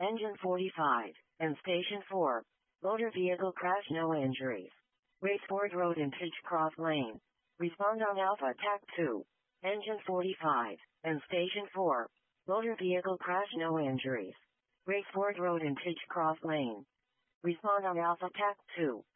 Engine 45, and Station 4. Motor vehicle crash, no injuries. Raceford Road in Titchcroft Lane. Respond on Alpha TAC 2. Engine 45, and Station 4. Motor vehicle crash, no injuries. Raceford Road in Titchcroft Lane. Respond on Alpha TAC 2.